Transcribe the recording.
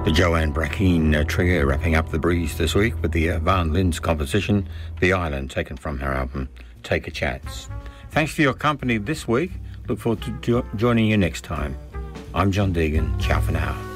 The Joanne Brackeen trio wrapping up The Breeze this week with the Van Lins composition, The Island, taken from her album, Take a Chance. Thanks for your company this week. Look forward to joining you next time. I'm John Deegan. Ciao for now.